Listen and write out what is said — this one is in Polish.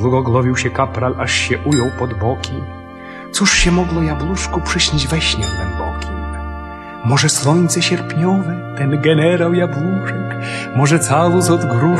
Długogłowił się kapral, aż się ujął pod boki. Cóż się mogło jabłuszku przyśnić we śnie głębokim? Może słońce sierpniowe, ten generał Jabłuszek, może całus od gruszek,